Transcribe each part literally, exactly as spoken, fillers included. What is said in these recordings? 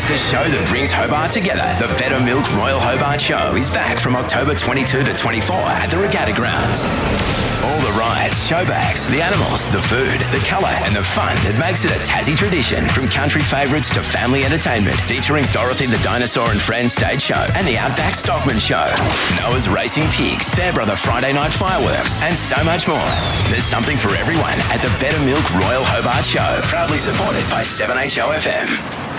the show that brings Hobart together. The Better Milk Royal Hobart Show is back from October twenty-second to twenty-fourth at the Regatta Grounds. All the rides, show bags, the animals, the food, the colour and the fun that makes it a Tassie tradition. From country favourites to family entertainment, featuring Dorothy the Dinosaur and Friends stage show and the Outback Stockman Show, Noah's Racing Pigs, Fairbrother Friday Night Fireworks and so much more. There's something for everyone at the Better Milk Royal Hobart Show, proudly supported by seven H O F M.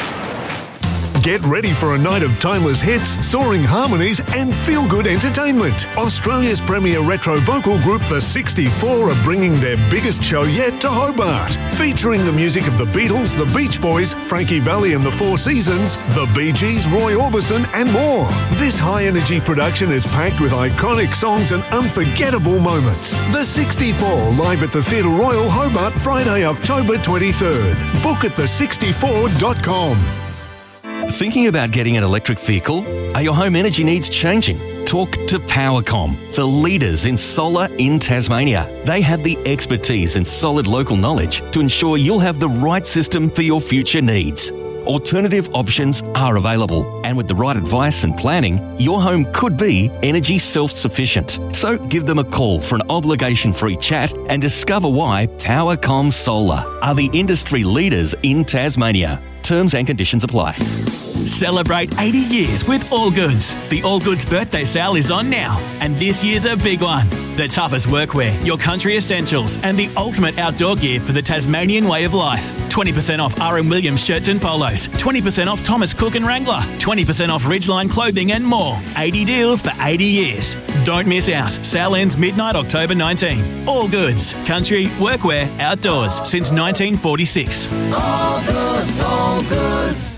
Get ready for a night of timeless hits, soaring harmonies and feel-good entertainment. Australia's premier retro vocal group, The sixty-four, are bringing their biggest show yet to Hobart. Featuring the music of the Beatles, the Beach Boys, Frankie Valli and the Four Seasons, the Bee Gees, Roy Orbison and more. This high-energy production is packed with iconic songs and unforgettable moments. The sixty-four, live at the Theatre Royal, Hobart, Friday, October twenty-third. Book at the sixty-four dot com. Thinking about getting an electric vehicle? Are your home energy needs changing? Talk to Powercom, the leaders in solar in Tasmania. They have the expertise and solid local knowledge to ensure you'll have the right system for your future needs. Alternative options are available, and with the right advice and planning, your home could be energy self-sufficient. So give them a call for an obligation-free chat and discover why Powercom Solar are the industry leaders in Tasmania. Terms and conditions apply. Celebrate eighty years with All Goods. The All Goods birthday sale is on now, and this year's a big one. The toughest workwear, your country essentials, and the ultimate outdoor gear for the Tasmanian way of life. twenty percent off R M Williams shirts and polos, twenty percent off Thomas Cook and Wrangler, twenty percent off Ridgeline clothing and more. eighty deals for eighty years. Don't miss out. Sale ends midnight October nineteenth. All Goods. Country, workwear, outdoors since nineteen forty-six. All Goods, All Goods.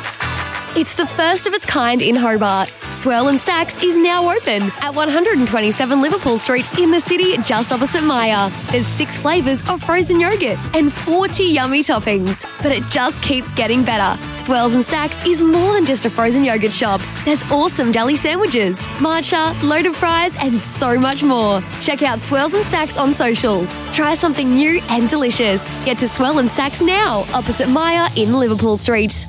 It's the first of its kind in Hobart. Swirl and Stacks is now open at one twenty-seven Liverpool Street in the city just opposite Maya. There's six flavours of frozen yogurt and forty yummy toppings. But it just keeps getting better. Swirls and Stacks is more than just a frozen yogurt shop. There's awesome deli sandwiches, matcha, loaded fries and so much more. Check out Swirls and Stacks on socials. Try something new and delicious. Get to Swirl and Stacks now, opposite Maya in Liverpool Street.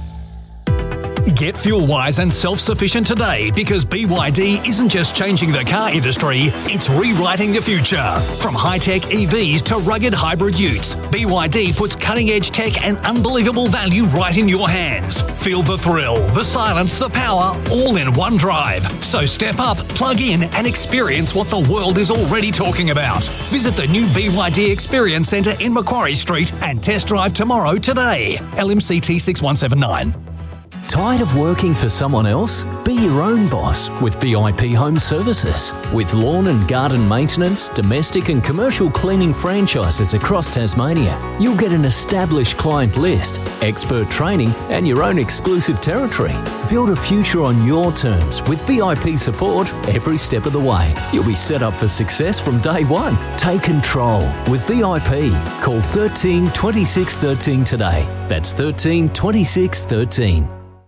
Get fuel-wise and self-sufficient today because B Y D isn't just changing the car industry, it's rewriting the future. From high-tech E Vs to rugged hybrid utes, B Y D puts cutting-edge tech and unbelievable value right in your hands. Feel the thrill, the silence, the power, all in one drive. So step up, plug in and experience what the world is already talking about. Visit the new B Y D Experience Centre in Macquarie Street and test drive tomorrow today. L M C T six one seven nine. Tired of working for someone else? Be your own boss with V I P Home Services. With lawn and garden maintenance, domestic and commercial cleaning franchises across Tasmania, you'll get an established client list, expert training and your own exclusive territory. Build a future on your terms with V I P support every step of the way. You'll be set up for success from day one. Take control with V I P. Call thirteen twenty-six thirteen today. That's thirteen twenty-six thirteen.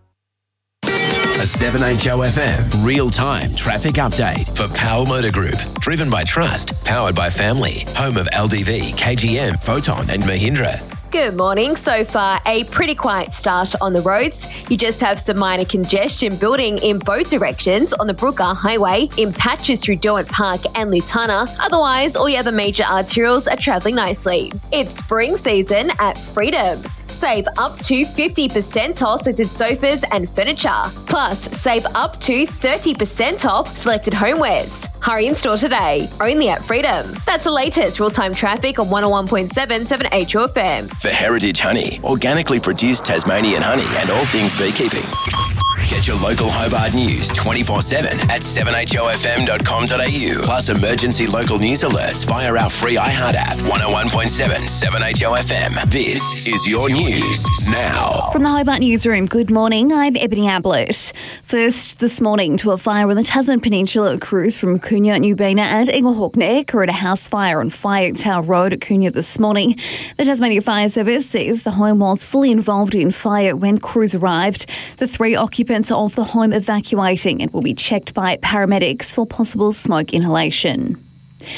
A seven H O F M real-time traffic update for Power Motor Group. Driven by trust, powered by family. Home of L D V, K G M, Photon and Mahindra. Good morning. So far, a pretty quiet start on the roads. You just have some minor congestion building in both directions on the Brooker Highway, in patches through Derwent Park and Lutana. Otherwise, all your other major arterials are travelling nicely. It's spring season at Freedom. Save up to fifty percent off selected sofas and furniture. Plus, save up to thirty percent off selected homewares. Hurry in store today, only at Freedom. That's the latest real-time traffic on one oh one point seven seven H O F M. For Heritage Honey, organically produced Tasmanian honey and all things beekeeping. Get your local Hobart news twenty-four seven at seven H O F M dot com dot A U. Plus emergency local news alerts via our free iHeart app. one oh one point seven seven H O F M. This is your news now. From the Hobart Newsroom, good morning. I'm Ebony Ablett. First this morning to a fire on the Tasman Peninsula cruise from Coonya, Newbina and Inglehawk Neck are at a house fire on Firetown Road at Coonya this morning. The Tasmania Fire Service says the home was fully involved in fire when crews arrived. The three occupants of the home evacuating and will be checked by paramedics for possible smoke inhalation.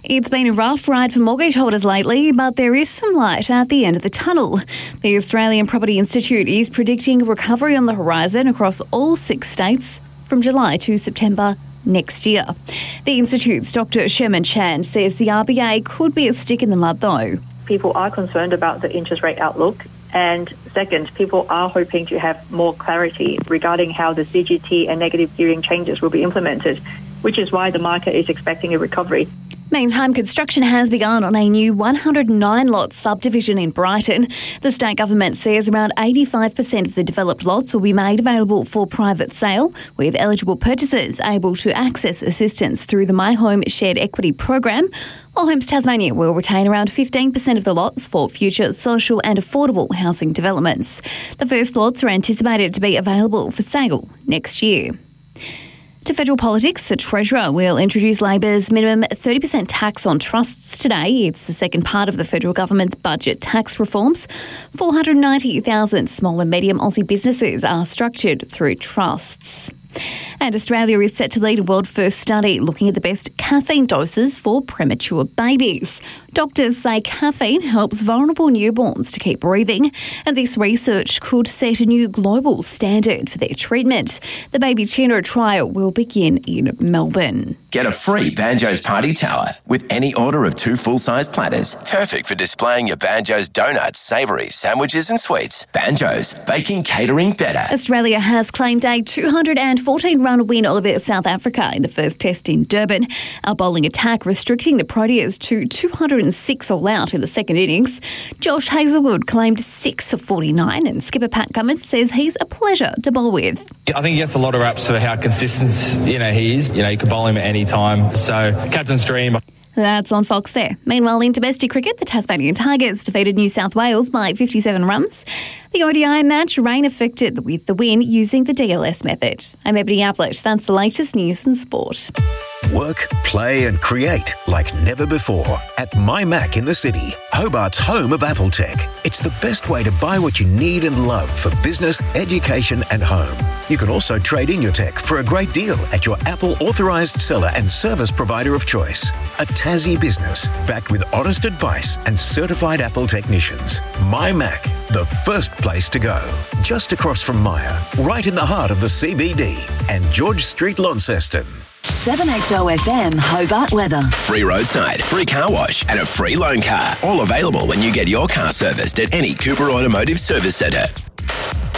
It's been a rough ride for mortgage holders lately, but there is some light at the end of the tunnel. The Australian Property Institute is predicting recovery on the horizon across all six states from July to September next year. The Institute's Doctor Sherman Chan says the R B A could be a stick in the mud though. People are concerned about the interest rate outlook. And second, people are hoping to have more clarity regarding how the C G T and negative gearing changes will be implemented, which is why the market is expecting a recovery. Meantime, construction has begun on a new one hundred nine lot subdivision in Brighton. The state government says around eighty-five percent of the developed lots will be made available for private sale, with eligible purchasers able to access assistance through the My Home Shared Equity program. Allhomes Tasmania will retain around fifteen percent of the lots for future social and affordable housing developments. The first lots are anticipated to be available for sale next year. To federal politics, the Treasurer will introduce Labor's minimum thirty percent tax on trusts today. It's the second part of the federal government's budget tax reforms. four hundred ninety thousand small and medium Aussie businesses are structured through trusts. And Australia is set to lead a world-first study looking at the best caffeine doses for premature babies. Doctors say caffeine helps vulnerable newborns to keep breathing, and this research could set a new global standard for their treatment. The Baby Tuna trial will begin in Melbourne. Get a free Banjo's party tower with any order of two full-size platters. Perfect for displaying your Banjo's donuts, savouries, sandwiches and sweets. Banjo's, baking catering better. Australia has claimed a two hundred fourteen run win over South Africa in the first test in Durban. Our bowling attack restricting the Proteas to two hundred six all out in the second innings. Josh Hazelwood claimed six for forty-nine, and skipper Pat Cummins says he's a pleasure to bowl with. I think he gets a lot of raps for how consistent, you know, he is. You know, you can bowl him at any time. So, captain's dream. That's on Fox there. Meanwhile, in domestic cricket, the Tasmanian Tigers defeated New South Wales by fifty-seven runs. The O D I match rain affected with the win using the D L S method. I'm Ebony Ablett. That's the latest news and sport. Work, play and create like never before at My Mac in the City, Hobart's home of Apple Tech. It's the best way to buy what you need and love for business, education and home. You can also trade in your tech for a great deal at your Apple authorised seller and service provider of choice. A Tassie business backed with honest advice and certified Apple technicians. My Mac, the first place to go. Just across from Myer, right in the heart of the C B D and George Street, Launceston. seven H O F M Hobart weather. Free roadside, free car wash and a free loan car. All available when you get your car serviced at any Cooper Automotive Service Centre.